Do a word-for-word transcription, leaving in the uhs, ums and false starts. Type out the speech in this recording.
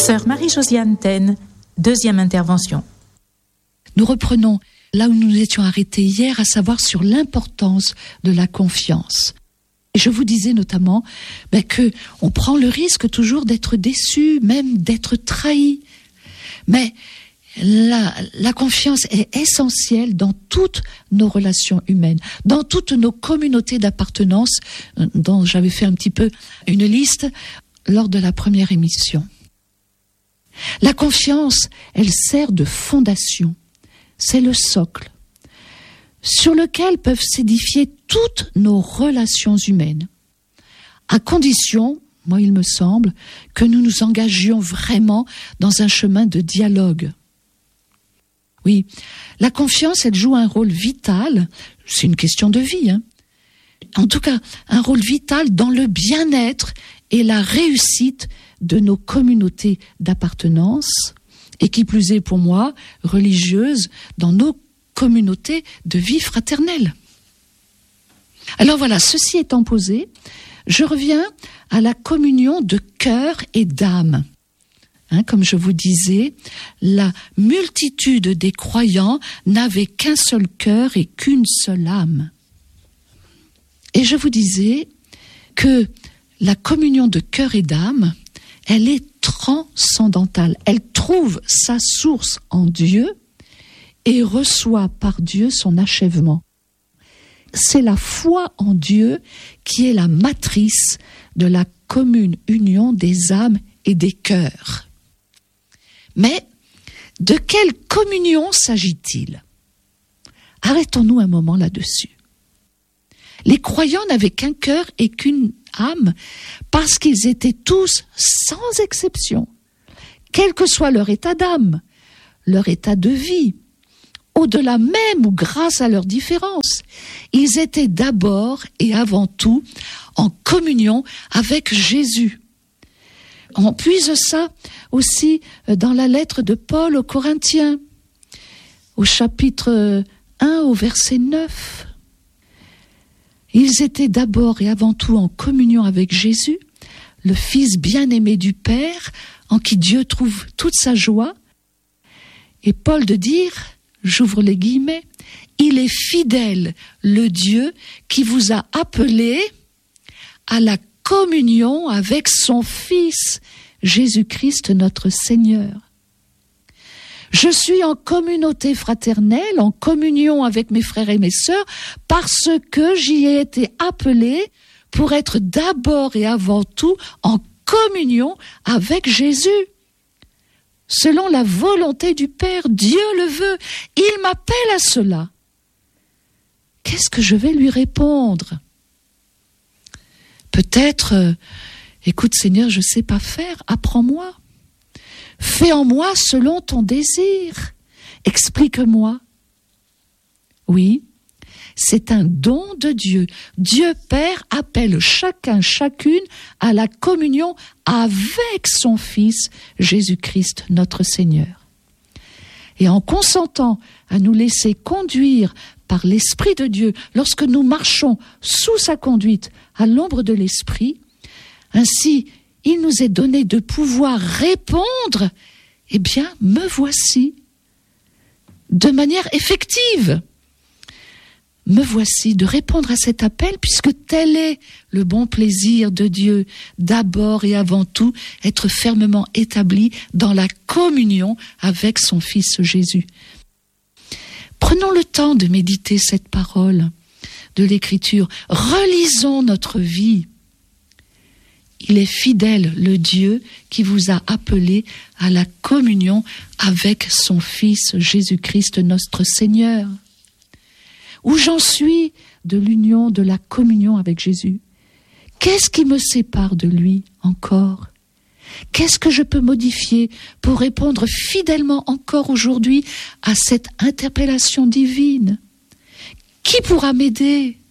Sœur Marie-Josiane Taine, deuxième intervention. Nous reprenons là où nous nous étions arrêtés hier, à savoir sur l'importance de la confiance. Et je vous disais notamment ben, que on prend le risque toujours d'être déçu, même d'être trahi. Mais la, la confiance est essentielle dans toutes nos relations humaines, dans toutes nos communautés d'appartenance, dont j'avais fait un petit peu une liste lors de la première émission. La confiance, elle sert de fondation. C'est le socle sur lequel peuvent s'édifier toutes nos relations humaines, à condition, moi il me semble, que nous nous engagions vraiment dans un chemin de dialogue. Oui, la confiance, elle joue un rôle vital, c'est une question de vie, hein. En tout cas, un rôle vital dans le bien-être et la réussite de nos communautés d'appartenance, et qui plus est pour moi, religieuse, dans nos communautés de vie fraternelle. Alors voilà, ceci étant posé, je reviens à la communion de cœur et d'âme. Hein, comme je vous disais, la multitude des croyants n'avait qu'un seul cœur et qu'une seule âme. Et je vous disais que la communion de cœur et d'âme, elle est transcendantale. Elle trouve sa source en Dieu et reçoit par Dieu son achèvement. C'est la foi en Dieu qui est la matrice de la commune union des âmes et des cœurs. Mais de quelle communion s'agit-il ? Arrêtons-nous un moment là-dessus. Les croyants n'avaient qu'un cœur et qu'une âme parce qu'ils étaient tous, sans exception, quel que soit leur état d'âme, leur état de vie, au-delà même ou grâce à leurs différences, ils étaient d'abord et avant tout en communion avec Jésus. On puise ça aussi dans la lettre de Paul aux Corinthiens, au chapitre un, au verset neuf. Ils étaient d'abord et avant tout en communion avec Jésus, le Fils bien-aimé du Père, en qui Dieu trouve toute sa joie. Et Paul de dire, j'ouvre les guillemets, « Il est fidèle, le Dieu qui vous a appelé à la communion avec son Fils, Jésus-Christ notre Seigneur. » Je suis en communauté fraternelle, en communion avec mes frères et mes sœurs, parce que j'y ai été appelé pour être d'abord et avant tout en communion avec Jésus. Selon la volonté du Père, Dieu le veut, il m'appelle à cela. Qu'est-ce que je vais lui répondre ? Peut-être, euh, écoute Seigneur, je ne sais pas faire, apprends-moi. Fais en moi selon ton désir. Explique-moi. Oui, c'est un don de Dieu. Dieu Père appelle chacun, chacune à la communion avec son Fils, Jésus-Christ, notre Seigneur. Et en consentant à nous laisser conduire par l'Esprit de Dieu, lorsque nous marchons sous sa conduite, à l'ombre de l'Esprit, ainsi, il nous est donné de pouvoir répondre, eh bien, me voici, de manière effective. Me voici de répondre à cet appel, puisque tel est le bon plaisir de Dieu, d'abord et avant tout, être fermement établi dans la communion avec son Fils Jésus. Prenons le temps de méditer cette parole de l'Écriture. Relisons notre vie. Il est fidèle, le Dieu qui vous a appelé à la communion avec son Fils Jésus-Christ notre Seigneur. Où j'en suis de l'union, de la communion avec Jésus? Qu'est-ce qui me sépare de lui encore? Qu'est-ce que je peux modifier pour répondre fidèlement encore aujourd'hui à cette interpellation divine? Qui pourra m'aider?